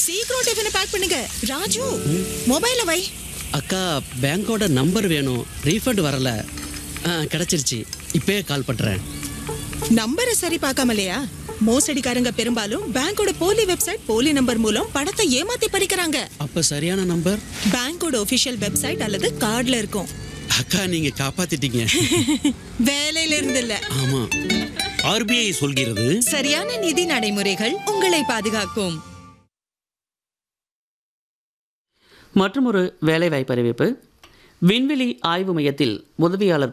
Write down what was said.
சீக்கிரம் டிஃபனை பேக் பண்ணுங்க. ராஜு, மொபைல வை. அக்கா, பேங்கோட நம்பர் வேணும். ரீஃபண்ட் வரல. கிடைச்சிருச்சு. இப்பயே கால் பண்றேன். நம்பரை சரி பார்க்காமலையா? மோசடிக்காரங்க பெரும்பாலும் பேங்கோட போலி வெப்சைட், போலி நம்பர் மூலம் பணத்தை ஏமாத்தி பறிக்கிறாங்க. அப்ப சரியான நம்பர் பேங்கோட ஒபிஷியல் வெப்சைட் அல்லது கார்டுல இருக்கும். அக்கா, நீங்க காப்பாத்திட்டீங்க. வேலையில இருந்து இல்ல. ஆமா. ஆர்பிஐ சொல்கிறது, சரியான நிதி நடைமுறைகள் உங்களை பாதுகாக்கும். மற்றொரு வேலைவாய்ப்பு அறிவிப்பு. விண்வெளி ஆய்வு மையத்தில் உதவியாளர்